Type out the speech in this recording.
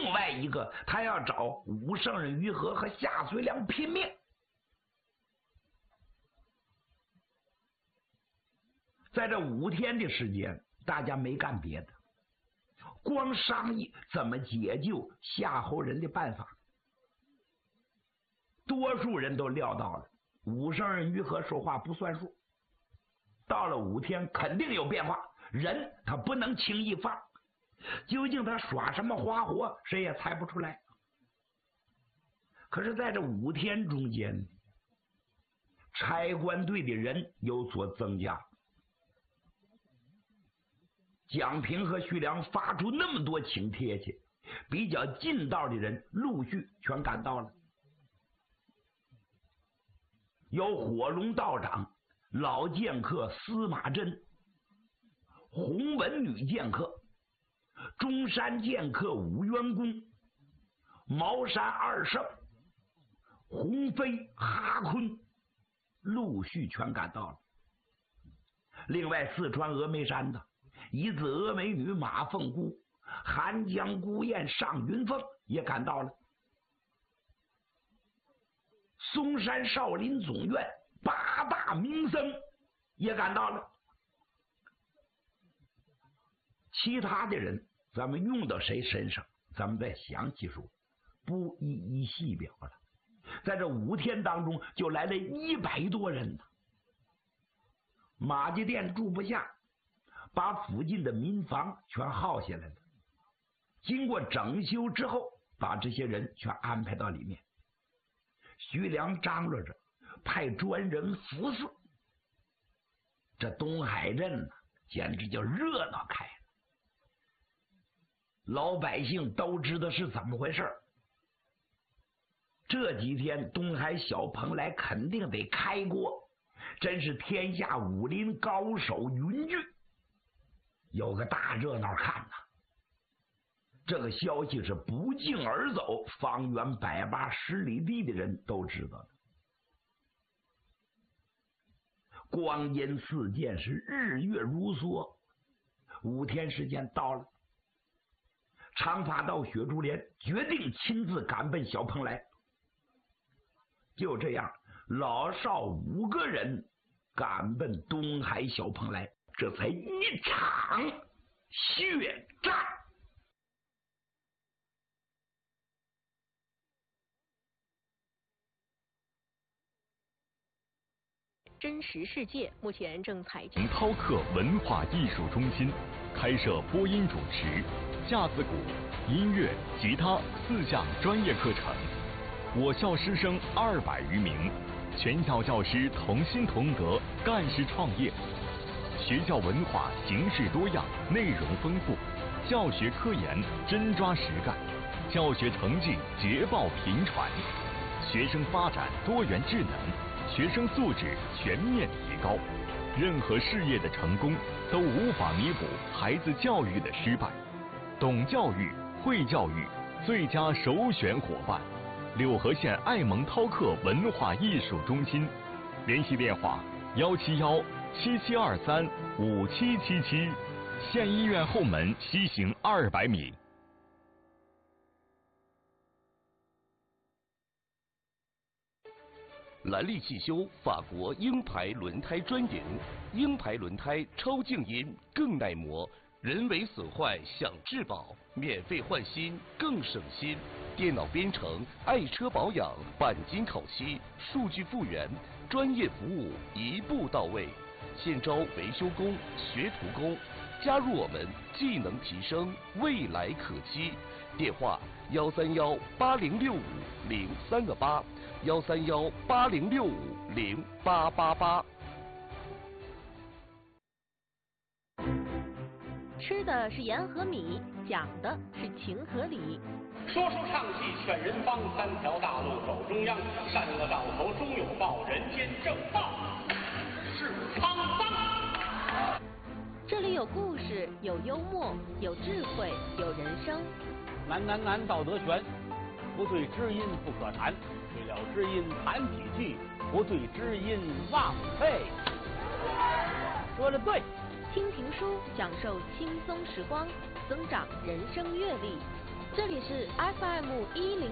另外一个他要找武圣人于和和夏遂良拼命。在这5天的时间，大家没干别的，光商议怎么解救夏侯人的办法。多数人都料到了武圣人于和说话不算数，到了5天肯定有变化，人他不能轻易放，究竟他耍什么花活，谁也猜不出来。可是在这5天中间，差官队的人有所增加，蒋平和徐良发出那么多请帖去，比较近道的人陆续全赶到了。有火龙道长、老剑客司马真、洪文女剑客、中山剑客武渊公、茅山二圣、洪飞、哈坤，陆续全赶到了。另外四川峨眉山的一字峨眉女马凤姑、寒江孤雁尚云凤也赶到了。嵩山少林总院8大名僧也赶到了。其他的人咱们用到谁身上，咱们再详细说，不一一细表了。在这5天当中，就来了100多人呢。马家店住不下，把附近的民房全耗下来了。经过整修之后，把这些人全安排到里面。徐良张罗着派专人服侍，这东海镇呢，简直就热闹开了。老百姓都知道是怎么回事。这几天东海小蓬莱肯定得开锅，真是天下武林高手云聚，有个大热闹看呐。这个消息是不胫而走，方圆180里地的人都知道了。光阴似箭，是日月如梭，5天时间到了。长发道雪珠莲决定亲自赶奔小蓬莱。就这样，老少5个人赶奔东海小蓬莱，这才一场血战。 真实世界目前正采集韬客文化艺术中心开设播音主持、架子鼓、音乐、吉他4项专业课程，我校师生200余名，全校教师同心同德，干事创业。学校文化形式多样，内容丰富，教学科研真抓实干，教学成绩捷报频传，学生发展多元智能，学生素质全面提高。任何事业的成功都无法弥补孩子教育的失败。懂教育、会教育，最佳首选伙伴。柳河县爱蒙韬客文化艺术中心，联系电话171-7723-5777，县医院后门西行200米。 兰利汽修法国鹰牌轮胎专营，鹰牌轮胎超静音，更耐磨，人为损坏享质保，免费换新更省心。电脑编程，爱车保养，钣金烤漆，数据复原，专业服务一步到位。现招维修工、学徒工，加入我们，技能提升，未来可期。电话131-8065-038，131-8065-0888。 吃的是盐和米，讲的是情和理。 说书唱戏劝人方，3条大路走中央，善恶到头终有报，人间正道是沧桑。 这里有故事，有幽默，有智慧，有人生。 难道德全，不对知音不可谈，对了知音谈几句，不对知音忘费。说的对。 听评书，享受轻松时光，增长人生阅历。 这里是 FM10。